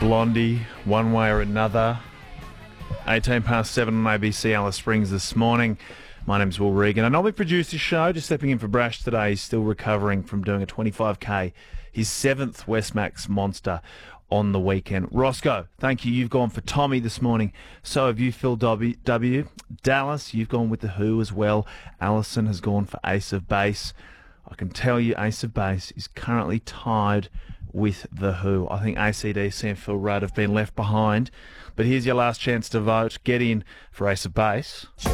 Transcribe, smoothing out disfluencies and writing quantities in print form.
Blondie, one way or another. 18 past 7 on ABC Alice Springs this morning. My name's Will Regan. I normally produce this show, just stepping in for Brash today. He's still recovering from doing a 25k, his 7th Westmax Monster on the weekend. Roscoe, thank you. You've gone for Tommy this morning. So have you, Phil W. Dallas, you've gone with The Who as well. Alison has gone for Ace of Base. I can tell you Ace of Base is currently tied with The Who. I think AC/DC and Phil Rudd have been left behind. But here's your last chance to vote. Get in for Ace of Base.